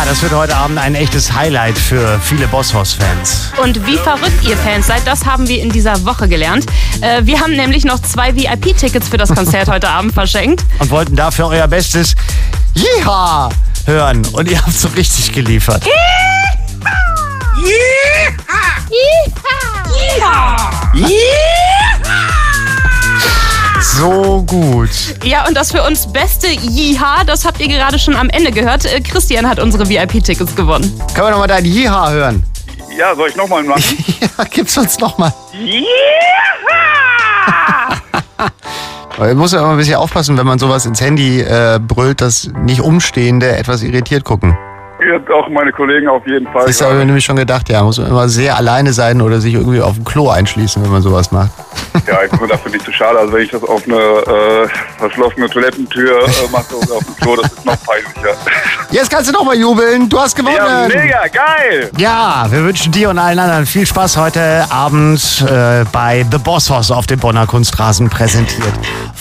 das wird heute Abend ein echtes Highlight für viele Bosshaus-Fans. Und wie verrückt ihr Fans seid, das haben wir in dieser Woche gelernt. Wir haben nämlich noch 2 VIP-Tickets für das Konzert heute Abend verschenkt. Und wollten dafür euer bestes Jiha hören. Und ihr habt so richtig geliefert. So gut. Ja, und das für uns beste Jiha, das habt ihr gerade schon am Ende gehört. Christian hat unsere VIP-Tickets gewonnen. Können wir nochmal dein Jiha hören? Ja, soll ich nochmal machen? Ja, gib's uns nochmal. Yeah! Man muss ja immer ein bisschen aufpassen, wenn man sowas ins Handy brüllt, dass nicht Umstehende etwas irritiert gucken. Ja, auch meine Kollegen auf jeden Fall. Das habe ich mir nämlich schon gedacht, ja, muss man immer sehr alleine sein oder sich irgendwie auf dem Klo einschließen, wenn man sowas macht. Ja, ich bin mir dafür nicht zu schade. Also wenn ich das auf eine verschlossene Toilettentür mache oder auf dem Klo, das ist noch peinlicher. Jetzt kannst du nochmal jubeln, du hast gewonnen. Ja, mega, geil! Ja, wir wünschen dir und allen anderen viel Spaß heute Abend bei The Bosshaus auf dem Bonner Kunstrasen präsentiert.